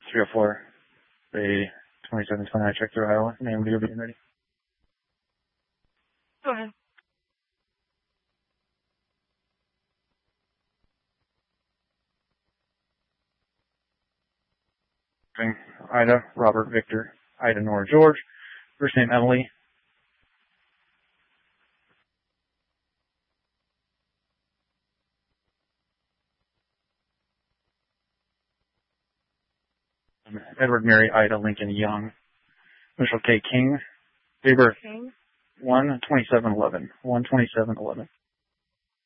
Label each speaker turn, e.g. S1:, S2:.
S1: 304, Bay 2729, check through Iowa. Name when you're being ready.
S2: Go ahead.
S1: Ida, Robert, Victor, Ida, Nora, George. First name, Emily. Edward, Mary, Ida, Lincoln, Young. Initial K, King. Date of birth,
S2: King.
S1: 1/27/11. 1/27/11.